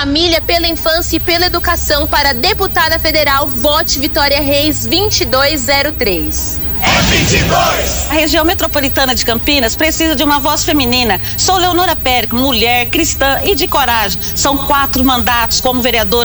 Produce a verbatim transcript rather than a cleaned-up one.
Família, pela Infância e pela Educação para deputada federal, vote Vitória Reis vinte e dois zero três. É vinte e dois! A região metropolitana de Campinas precisa de uma voz feminina. Sou Leonora Périco, mulher, cristã e de coragem. São quatro mandatos como vereadora